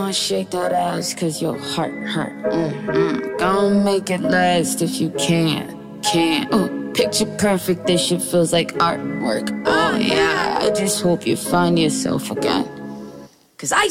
on, shake that ass, cause your heart hurt. Gonna make it last if you can. Picture perfect, this shit feels like artwork. Oh yeah, I just hope you find yourself again. Cause I